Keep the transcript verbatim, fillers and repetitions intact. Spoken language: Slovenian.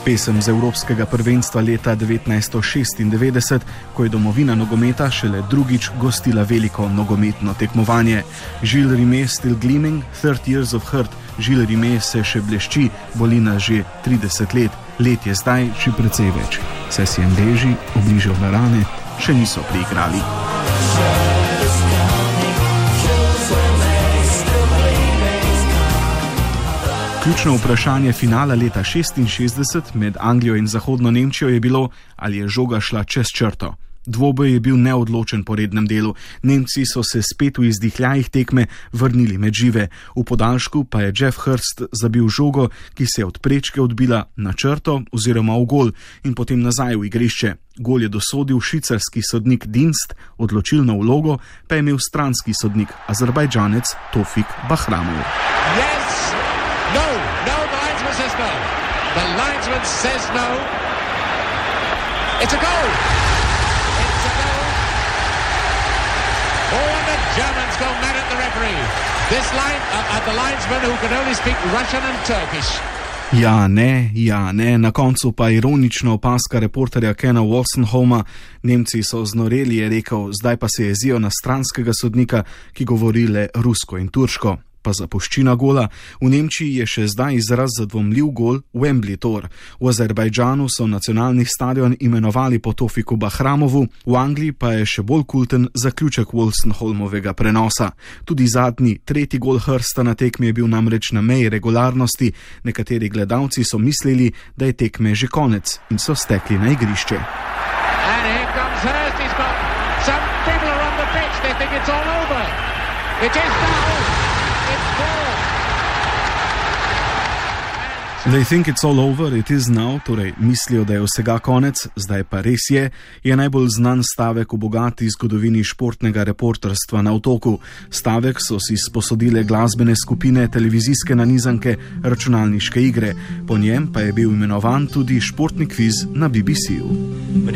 Pesem z evropskega prvenstva leta devetnajststo šestindevetdeset, ko je domovina nogometa šele drugič gostila veliko nogometno tekmovanje. Gilles Rimet Still Gleaming, thirty years of hurt. Gilles Rimet se še blešči, boli nas že trideset let. Let je zdaj še precej več. Saj si Angleži obližal na rane, še niso priigrali. Ključno vprašanje finala leta šestinšestdeset med Anglijo in Zahodno Nemčijo je bilo, ali je žoga šla čez črto. Dvoboj je bil neodločen po rednem delu. Nemci so se spet v izdihljajih tekme vrnili med žive. V podaljšku pa je Geoff Hurst zabil žogo, ki se je od prečke odbila na črto oziroma v gol in potem nazaj v igrišče. Gol je dosodil švicarski sodnik Dienst, odločilno vlogo pa je imel stranski sodnik, Azerbajdžanec Tofik Bahramov. Yes! No! No, the linesman says no. The linesman says no. It's a goal! It's a goal! Oh, and the Germans go mad at the referee. This line, uh, at the linesman who can only speak Russian and Turkish. Ja, ne, ja, ne, na koncu pa ironična opaska reporterja Kena Wolstenholma. Nemci so znoreli, je rekel, zdaj pa se jezijo na stranskega sodnika, ki govori le rusko in turško. Pa zapuščina gola. V Nemčiji je še zdaj izraz za dvomljiv gol Wembley Tor. V Azerbajdžanu so nacionalni stadion imenovali po Tofiku Bahramovu, v Angliji pa je še bolj kulten zaključek Wolstenholmovega prenosa. Tudi zadnji, tretji gol Hursta na tekmi je bil namreč na meji regularnosti. Nekateri gledalci so mislili, da je tekme že konec in so stekli na igrišče. And here comes Hurst, he's got some people are on the pitch, they think it's all over. It is now. They think it's all over, it is now, torej mislijo, da je vsega konec, zdaj pa res je, je najbolj znan stavek v bogati zgodovini športnega reporterstva na Otoku. Stavek so si sposodile glasbene skupine, televizijske nanizanke, računalniške igre. Po njem pa je bil imenovan tudi športni kviz na B B C-ju.